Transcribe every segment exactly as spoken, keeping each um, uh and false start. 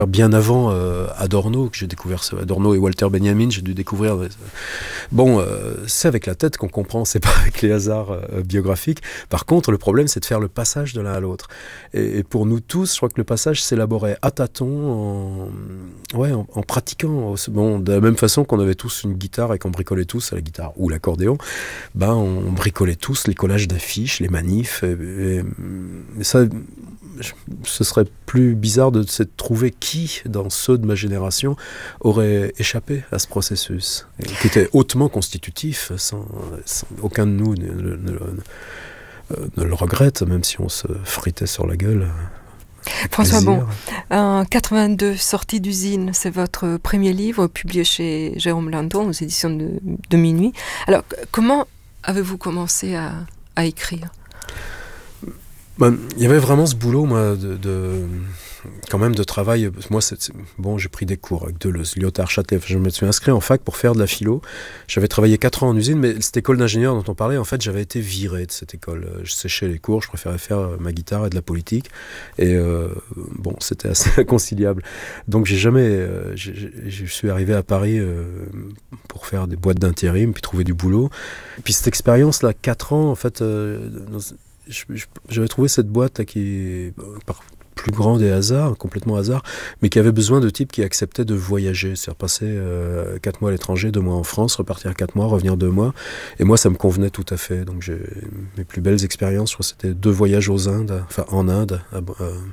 Bien avant euh, Adorno, que j'ai découvert Adorno et Walter Benjamin, j'ai dû découvrir. Euh, bon, euh, c'est avec la tête qu'on comprend, c'est pas avec les hasards euh, biographiques. Par contre, le problème, c'est de faire le passage de l'un à l'autre. Et, et pour nous tous, je crois que le passage s'élaborait à tâtons, en, ouais, en, en pratiquant. Bon, de la même façon qu'on avait tous une guitare et qu'on bricolait tous la guitare ou l'accordéon, ben on bricolait tous les collages d'affiches, les manifs. Et, et, et ça. Ce serait plus bizarre de se trouver qui, dans ceux de ma génération, aurait échappé à ce processus, qui était hautement constitutif, sans, sans aucun de nous ne, ne, ne, ne le regrette, même si on se fritait sur la gueule. François Bon, en quatre-vingt-deux, Sortie d'usine, c'est votre premier livre publié chez Jérôme Landon aux éditions de, de Minuit. Alors, comment avez-vous commencé à, à écrire ? Ben, il y avait vraiment ce boulot, moi, de, de quand même de travail. Moi, c'est, c'est, bon, j'ai pris des cours avec Deleuze, Lyotard, Châtelet. Je me suis inscrit en fac pour faire de la philo. J'avais travaillé quatre ans en usine, mais cette école d'ingénieur dont on parlait, en fait, j'avais été viré de cette école. Je séchais les cours, je préférais faire ma guitare et de la politique. Et euh, bon, c'était assez inconciliable. Donc, j'ai jamais. Euh, j'ai, je suis arrivé à Paris euh, pour faire des boîtes d'intérim, puis trouver du boulot. Et puis cette expérience-là, quatre ans, en fait. Euh, dans, J'avais trouvé cette boîte là, qui, par plus grand des hasards, complètement hasard, mais qui avait besoin de types qui acceptaient de voyager, c'est-à-dire passer euh, quatre mois à l'étranger, deux mois en France, repartir quatre mois, revenir deux mois. Et moi, ça me convenait tout à fait. Donc, j'ai, mes plus belles expériences, je crois, c'était deux voyages aux Indes, enfin en Inde, à, à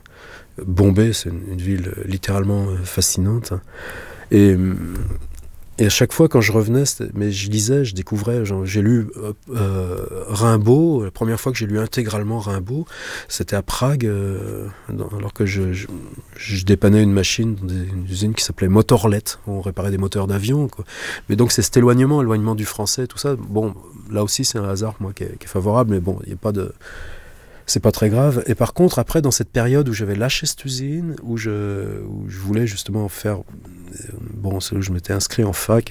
Bombay, c'est une, une ville littéralement fascinante. Et Et à chaque fois, quand je revenais, mais je lisais, je découvrais. Genre, j'ai lu euh, Rimbaud. La première fois que j'ai lu intégralement Rimbaud, c'était à Prague, euh, dans, alors que je, je, je dépannais une machine dans des, une usine qui s'appelait Motorlet, où on réparait des moteurs d'avion, quoi. Mais donc, c'est cet éloignement, éloignement du français, tout ça. Bon, là aussi, c'est un hasard, moi, qui est, qui est favorable, mais bon, il n'y a pas de... C'est pas très grave. Et par contre, après, dans cette période où j'avais lâché cette usine, où je, où je voulais justement faire... Bon, c'est où je m'étais inscrit en fac.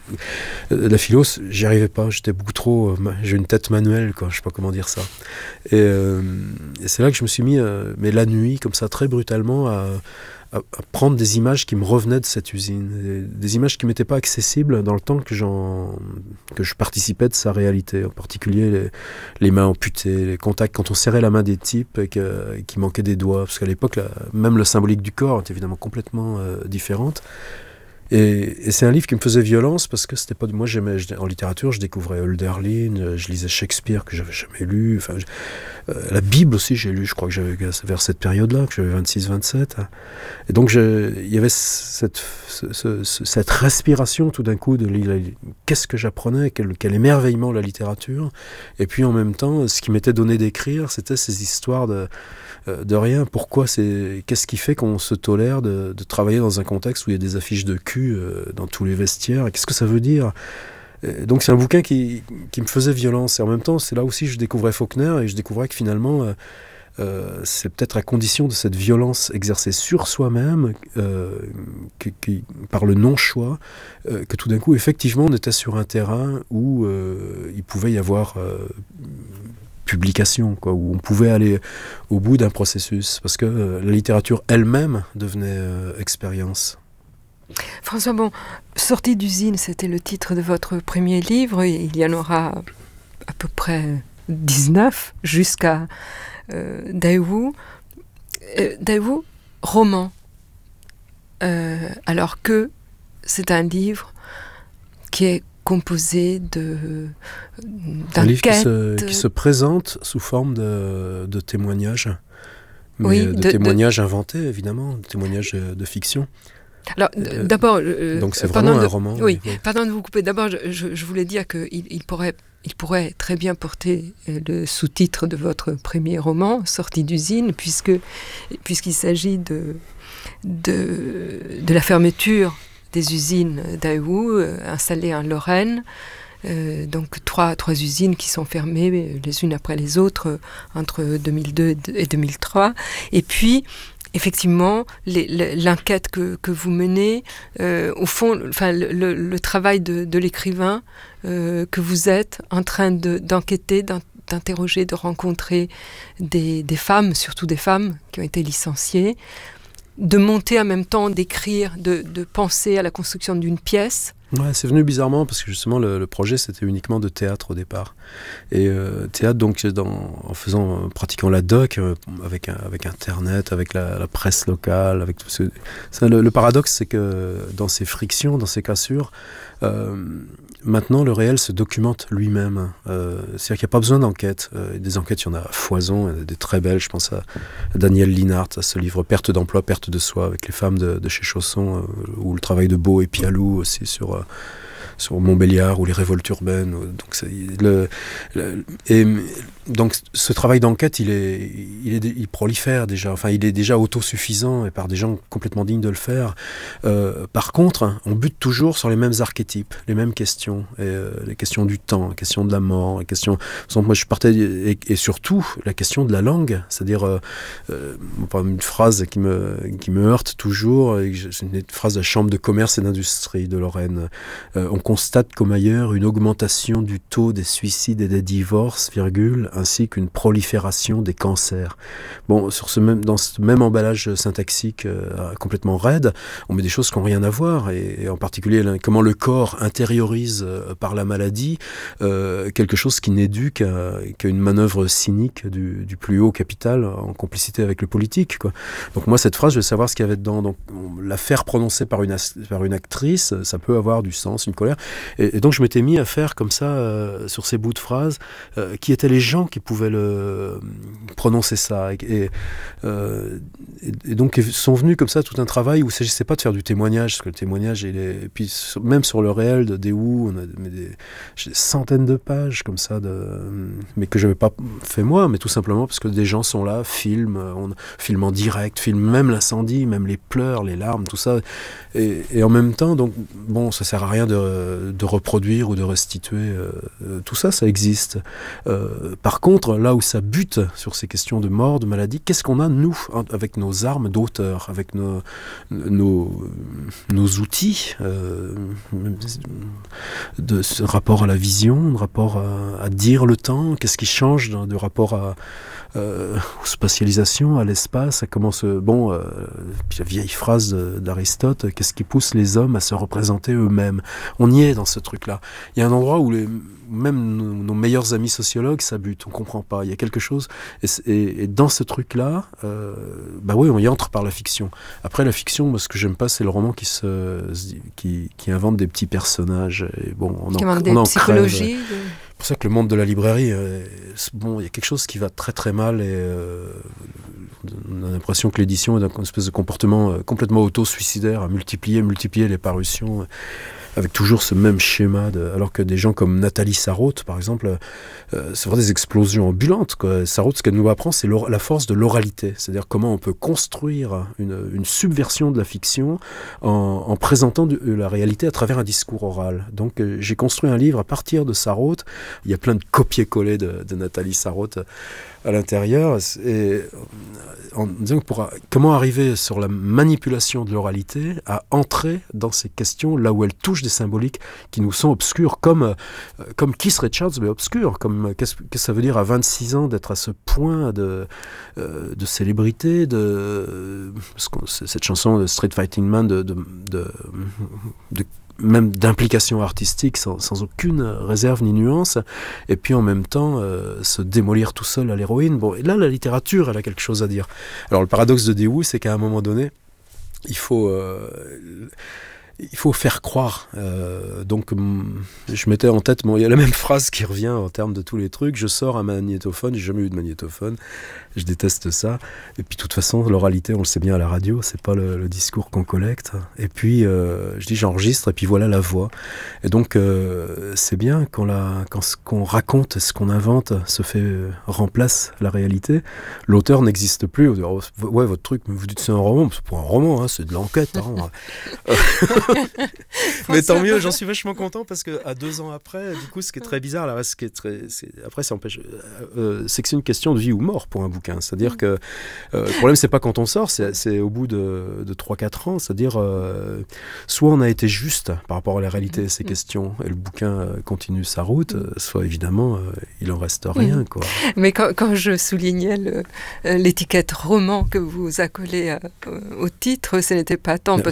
La philo, j'y arrivais pas. J'étais beaucoup trop... J'ai une tête manuelle, quoi. Je sais pas comment dire ça. Et, euh, et c'est là que je me suis mis, euh, mais la nuit, comme ça, très brutalement, à... à prendre des images qui me revenaient de cette usine, des images qui m'étaient pas accessibles dans le temps que, j'en, que je participais de sa réalité, en particulier les, les mains amputées, les contacts, quand on serrait la main des types et que, et qu'il manquait des doigts, parce qu'à l'époque, la, même le symbolique du corps était évidemment complètement euh, différente. Et, et c'est un livre qui me faisait violence parce que c'était pas de moi. J'aimais en littérature, je découvrais Hölderlin, je lisais Shakespeare que j'avais jamais lu. Enfin, je, euh, la Bible aussi, j'ai lu. Je crois que j'avais vers cette période-là, que j'avais vingt-six vingt-sept. Et donc, il y avait cette, ce, ce, cette respiration tout d'un coup de qu'est-ce que j'apprenais, quel, quel émerveillement la littérature. Et puis en même temps, ce qui m'était donné d'écrire, c'était ces histoires de de rien. Pourquoi c'est... Qu'est-ce qui fait qu'on se tolère de, de travailler dans un contexte où il y a des affiches de cul euh, dans tous les vestiaires? Et qu'est-ce que ça veut dire? Et donc c'est un bouquin qui, qui me faisait violence. Et en même temps, c'est là aussi que je découvrais Faulkner et je découvrais que finalement, euh, euh, c'est peut-être à condition de cette violence exercée sur soi-même, euh, qui, qui, par le non-choix, euh, que tout d'un coup, effectivement, on était sur un terrain où euh, il pouvait y avoir... Euh, publication, quoi, où on pouvait aller au bout d'un processus, parce que euh, la littérature elle-même devenait euh, expérience. François Bon, Sortie d'usine, c'était le titre de votre premier livre, et il y en aura à peu près dix-neuf jusqu'à euh, Daewoo. Euh, Daewoo, roman, euh, alors que c'est un livre qui est composé de d'enquêtes. Un livre qui se, qui se présente sous forme de, de témoignages, mais oui, de, de témoignages de... inventés, évidemment, de témoignages de fiction. Alors, euh, d'abord... Euh, donc c'est vraiment de, un roman. Oui, oui, pardon de vous couper. D'abord, je, je, je voulais dire qu'il il pourrait, il pourrait très bien porter le sous-titre de votre premier roman, Sortie d'usine, puisque, puisqu'il s'agit de, de, de la fermeture des usines Daewoo euh, installées en Lorraine. Euh, donc trois, trois usines qui sont fermées les unes après les autres euh, entre deux mille deux et deux mille trois. Et puis, effectivement, les, les, l'enquête que, que vous menez, euh, au fond, enfin, le, le, le travail de, de l'écrivain euh, que vous êtes en train de, d'enquêter, d'interroger, de rencontrer des, des femmes, surtout des femmes qui ont été licenciées, de monter en même temps, d'écrire, de, de penser à la construction d'une pièce. Ouais, c'est venu bizarrement parce que justement le, le projet c'était uniquement de théâtre au départ. Et euh, théâtre donc dans, en faisant, en pratiquant la doc euh, avec, avec Internet, avec la, la presse locale, avec tout ce, ça, le, le paradoxe c'est que dans ces frictions, dans ces cassures, euh, maintenant le réel se documente lui-même. Euh, c'est-à-dire qu'il n'y a pas besoin d'enquête. Euh, des enquêtes, il y en a à foison, il y en a des très belles. Je pense à, à Daniel Linhart, à ce livre Perte d'emploi, perte de soi avec les femmes de, de chez Chausson, euh, ou le travail de Beau et Pialou aussi sur... Euh, sur Montbéliard ou les révoltes urbaines. Donc, c'est, le, le, et donc ce travail d'enquête, il, est, il, est, il prolifère déjà. Enfin, il est déjà autosuffisant et par des gens complètement dignes de le faire. Euh, par contre, on bute toujours sur les mêmes archétypes, les mêmes questions, et, euh, les questions du temps, les questions de la mort, les questions. Par exemple, moi, je partais et, et surtout la question de la langue, c'est-à-dire euh, euh, une phrase qui me qui me heurte toujours. C'est une phrase de la Chambre de commerce et d'industrie de Lorraine. Euh, on constate comme ailleurs une augmentation du taux des suicides et des divorces, virgule, ainsi qu'une prolifération des cancers. Bon, sur ce même, dans ce même emballage syntaxique euh, complètement raide, on met des choses qui n'ont rien à voir, et, et en particulier là, comment le corps intériorise euh, par la maladie euh, quelque chose qui n'est dû qu'à, qu'à une manœuvre cynique du, du plus haut capital en complicité avec le politique, quoi. Donc moi, cette phrase, je veux savoir ce qu'il y avait dedans. Donc, on, la faire prononcer par une, par une actrice, ça peut avoir du sens, une colère. Et, et donc je m'étais mis à faire comme ça, euh, sur ces bouts de phrases, euh, qui étaient les gens qui pouvaient le, prononcer ça. Et, et, euh, et, et donc sont venus comme ça tout un travail où il ne s'agissait pas de faire du témoignage, parce que le témoignage, il est... Et puis même sur le réel de Daewoo, on a des, des, des centaines de pages comme ça, de, mais que je n'avais pas fait moi, mais tout simplement parce que des gens sont là, filment, on filme en direct, filment même l'incendie, même les pleurs, les larmes, tout ça. Et, et en même temps, donc, bon, ça ne sert à rien de, de reproduire ou de restituer euh, tout ça, ça existe. Euh, par contre, là où ça bute sur ces questions de mort, de maladie, qu'est-ce qu'on a, nous, hein, avec nos armes d'auteur, avec nos, nos, nos outils, euh, de ce rapport à la vision, de rapport à, à dire le temps, qu'est-ce qui change de, de rapport à, euh, aux spatialisations, à l'espace, à comment se... Bon, euh, puis la vieille phrase de, d'Aristote, qu'est-ce qui pousse les hommes à se représenter eux-mêmes? On y est dans ce truc-là. Il y a un endroit où les, même nos, nos meilleurs amis sociologues, ça bute, on comprend pas. Il y a quelque chose... Et, et, et dans ce truc-là, euh, bah oui, on y entre par la fiction. Après, la fiction, moi, ce que j'aime pas, c'est le roman qui, se, qui, qui invente des petits personnages. Et bon, on qui en, invente on des en psychologies. crève. C'est pour ça que le monde de la librairie, euh, bon, il y a quelque chose qui va très très mal et euh, on a l'impression que l'édition est dans une espèce de comportement euh, complètement auto-suicidaire, à multiplier, multiplier les parutions, euh, avec toujours ce même schéma, de, alors que des gens comme Nathalie Sarraute, par exemple, euh, c'est vraiment des explosions ambulantes, quoi. Sarraute, ce qu'elle nous apprend, c'est la force de l'oralité, c'est-à-dire comment on peut construire une, une subversion de la fiction en, en présentant de, la réalité à travers un discours oral. Donc euh, j'ai construit un livre à partir de Sarraute. Il y a plein de copier-coller de, de Nathalie Sarraute à l'intérieur, et en disant pour, comment arriver sur la manipulation de l'oralité à entrer dans ces questions là où elle touche des symboliques qui nous sont obscures, comme, comme Keith Richards, mais obscures, comme qu'est-ce que ça veut dire à vingt-six ans d'être à ce point de, euh, de célébrité, de, cette chanson de Street Fighting Man, de, de, de, de même d'implication artistique sans, sans aucune réserve ni nuance, et puis en même temps euh, se démolir tout seul à l'héroïne. Bon, et là, la littérature, elle a quelque chose à dire. Alors le paradoxe de Daewoo, c'est qu'à un moment donné, il faut... Euh, il faut faire croire. Euh, donc, je mettais en tête, bon, il y a la même phrase qui revient en termes de tous les trucs. Je sors un magnétophone, j'ai jamais eu de magnétophone. Je déteste ça. Et puis, de toute façon, l'oralité, on le sait bien à la radio, c'est pas le, le discours qu'on collecte. Et puis, euh, je dis, j'enregistre, et puis voilà la voix. Et donc, euh, c'est bien quand, la, quand ce qu'on raconte, ce qu'on invente, se fait euh, remplace la réalité. L'auteur n'existe plus. On dit, oh, ouais, votre truc, vous dites c'est un roman, c'est pas un roman, hein, c'est de l'enquête. Hein. Mais tant mieux, j'en suis vachement content parce que à deux ans après, du coup, ce qui est très bizarre, là, ce qui est très, c'est, après, ça empêche, euh, c'est que c'est une question de vie ou mort pour un bouquin. C'est-à-dire que euh, le problème, c'est pas quand on sort, c'est, c'est au bout de, de trois quatre ans. C'est-à-dire, euh, soit on a été juste par rapport à la réalité de ces questions et le bouquin euh, continue sa route, euh, soit évidemment, euh, il en reste rien, quoi. Mais quand, quand je soulignais le, l'étiquette roman que vous accolez à, au titre, ce n'était pas tant parce